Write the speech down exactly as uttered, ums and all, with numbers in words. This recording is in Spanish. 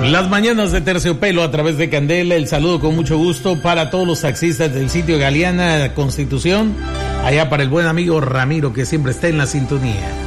Las mañanas de Terciopelo a través de Candela, el saludo con mucho gusto para todos los taxistas del sitio Galeana Constitución, allá para el buen amigo Ramiro que siempre está en la sintonía.